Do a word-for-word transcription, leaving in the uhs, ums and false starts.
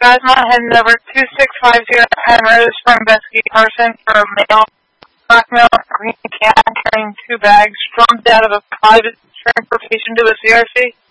Basma heading over two six five zero Penrose from Besky Carson for a mail, black mail, green can carrying two bags, drummed out of a private transportation to a C R C.